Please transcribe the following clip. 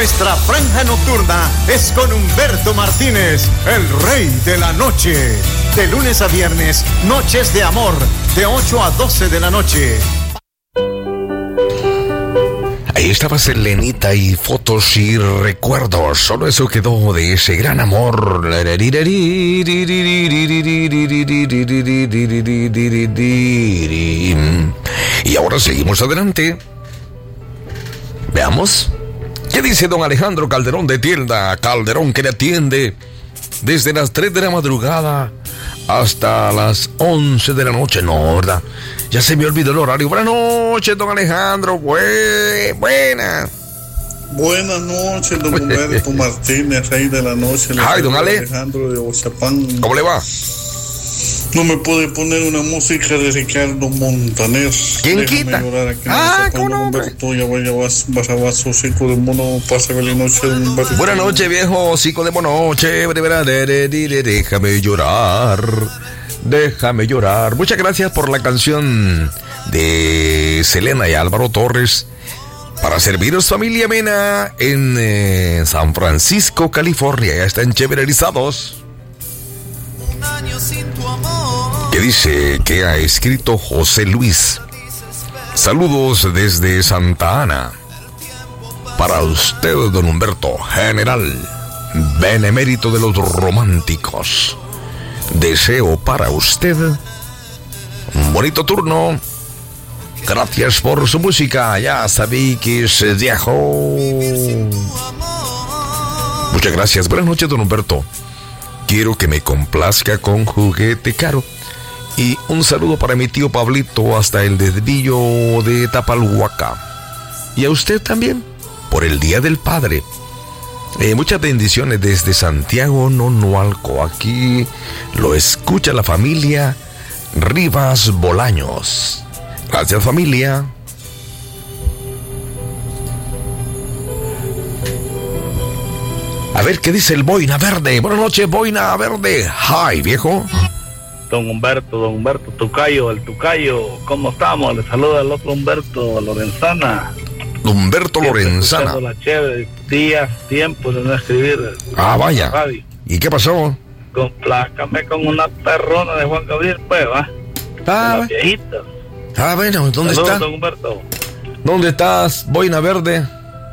Nuestra franja nocturna es con Humberto Martínez, el rey de la noche. De lunes a viernes, Noches de Amor, de 8 a 12 de la noche. Ahí estaba Selenita y fotos y recuerdos. Solo eso quedó de ese gran amor. Y ahora seguimos adelante. Veamos. ¿Qué dice don Alejandro Calderón de Tienda? Calderón que le atiende desde las 3 de la madrugada hasta las 11 de la noche. No, ¿verdad? Ya se me olvidó el horario. Buenas noches, don Alejandro. Buenas. Buenas noches, don Humberto Martínez, rey de la noche. Ay, don Ale. Alejandro de Oxapán. ¿Cómo le va? No me puede poner una música de Ricardo Montaner. ¿Quién quita? ¿Cómo no, Humberto? Ya vas a vaso, hocico de mono, pasa la noche. Buenas noches, viejo hocico de mono. Déjame llorar. Muchas gracias por la canción de Selena y Álvaro Torres. Para serviros, familia Mena, en San Francisco, California. Ya están chévererizados. ¿Qué dice? ¿Qué ha escrito José Luis? Saludos desde Santa Ana. Para usted, don Humberto, general, benemérito de los románticos. Deseo para usted un bonito turno. Gracias por su música. Ya sabí que se dejó. Muchas gracias. Buenas noches, don Humberto. Quiero que me complazca con Juguete Caro. Y un saludo para mi tío Pablito hasta el desvío de Tapalhuaca. Y a usted también, por el Día del Padre. Muchas bendiciones desde Santiago, Nonualco. Aquí lo escucha la familia Rivas Bolaños. Gracias, familia. A ver qué dice el Boina Verde. Buenas noches, Boina Verde. Hi, viejo. Don Humberto, Tucayo, el Tucayo, ¿cómo estamos? Le saluda al otro Humberto Lorenzana. Humberto Lorenzana. La chévere, días, tiempo de no escribir. Ah, vaya. ¿Y qué pasó? Complácame con una perrona de Juan Gabriel, pues, ¿va? Ah, viejita. Ah, bueno, ¿dónde Saludos, está? Don Humberto. ¿Dónde estás, Boina Verde?